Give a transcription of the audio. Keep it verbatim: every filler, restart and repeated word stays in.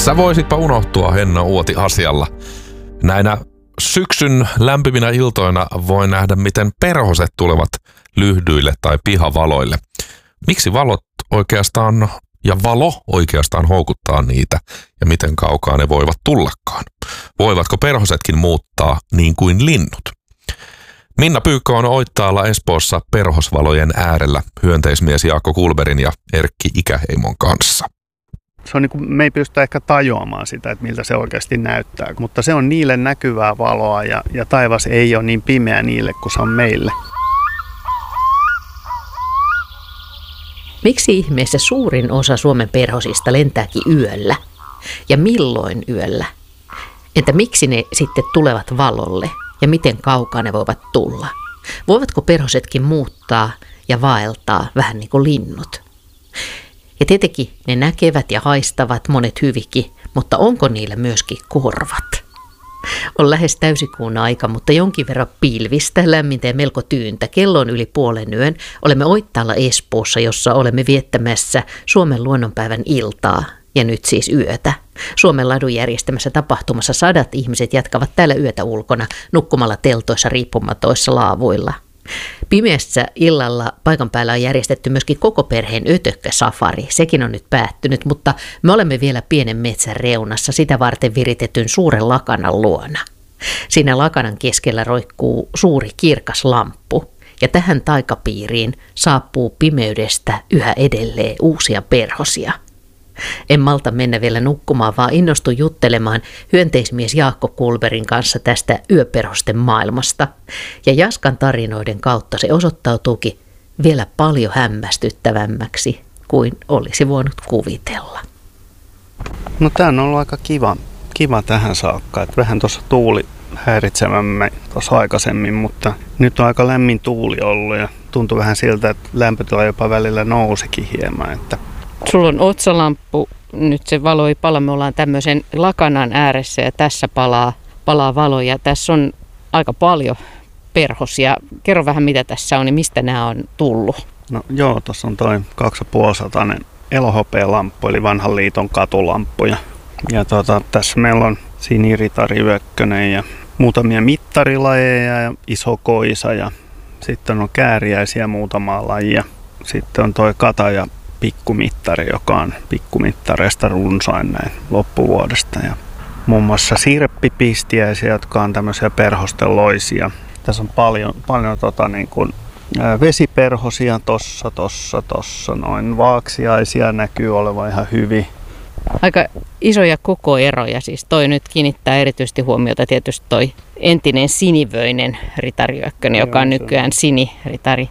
Sä voisitpa unohtua Henna Uoti asialla. Näinä syksyn lämpiminä iltoina voi nähdä, miten perhoset tulevat lyhdyille tai pihavaloille. Miksi valot oikeastaan ja valo oikeastaan houkuttaa niitä ja miten kaukaa ne voivat tullakaan? Voivatko perhosetkin muuttaa niin kuin linnut? Minna Pyykkö on Oittaalla Espoossa perhosvalojen äärellä hyönteismies Jaakko Kulberin ja Erkki Ikäheimon kanssa. Se on niin kuin, me ei pystytä ehkä tajuamaan sitä, että miltä se oikeasti näyttää, mutta se on niille näkyvää valoa ja, ja taivas ei ole niin pimeä niille kuin se on meille. Miksi ihmeessä suurin osa Suomen perhosista lentääkin yöllä? Ja milloin yöllä? Entä miksi ne sitten tulevat valolle? Ja miten kaukaa ne voivat tulla? Voivatko perhosetkin muuttaa ja vaeltaa vähän niin kuin linnut? Ja tietenkin ne näkevät ja haistavat monet hyvikin, mutta onko niillä myöskin korvat? On lähes täysikuun aika, mutta jonkin verran pilvistä, lämmintä ja melko tyyntä. Kello on yli puolen yön. Olemme Oittaalla Espoossa, jossa olemme viettämässä Suomen luonnonpäivän iltaa. Ja nyt siis yötä. Suomen ladun järjestämässä tapahtumassa sadat ihmiset jatkavat täällä yötä ulkona, nukkumalla teltoissa riippumatoissa laavuilla. Pimeässä illalla paikan päällä on järjestetty myöskin koko perheen ötökkäsafari. Sekin on nyt päättynyt, mutta me olemme vielä pienen metsän reunassa sitä varten viritetyn suuren lakanan luona. Siinä lakanan keskellä roikkuu suuri kirkas lamppu. Ja tähän taikapiiriin saapuu pimeydestä yhä edelleen uusia perhosia. En malta mennä vielä nukkumaan, vaan innostun juttelemaan hyönteismies Jaakko Kulberin kanssa tästä yöperhosten maailmasta. Ja Jaskan tarinoiden kautta se osoittautuukin vielä paljon hämmästyttävämmäksi kuin olisi voinut kuvitella. No tämä on ollut aika kiva, kiva tähän saakka. Että vähän tuossa tuuli häiritsemämme tuossa aikaisemmin, mutta nyt on aika lämmin tuuli ollut ja tuntui vähän siltä, että lämpötila jopa välillä nousikin hieman. Että sulla on otsalamppu, nyt se valo ei pala, me ollaan tämmöisen lakanan ääressä ja tässä palaa, palaa valo ja tässä on aika paljon perhosia. Kerro vähän mitä tässä on ja mistä nämä on tullut. No joo, tuossa on toi kaksisataaviisikymmentä elohopealamppu eli vanhan liiton katulamppu ja, ja tota, tässä meillä on siniritari yökkönen ja muutamia mittarilajeja ja iso koisa ja sitten on kääriäisiä muutamaa lajia. Sitten on toi kataja pikkumittari, joka on pikkumittareista runsain näin loppuvuodesta. Ja muun muassa sirppipistiäisiä, jotka on tämmöisiä perhosten loisia. Tässä on paljon, paljon tota, niin kuin, ää, vesiperhosia tossa, tossa, tossa. Noin vaaksiaisia näkyy olevan ihan hyvin. Aika isoja kokoeroja. Siis toi nyt kiinnittää erityisesti huomiota tietysti toi entinen sinivöinen ritariökkönen, joka on nykyään siniritari.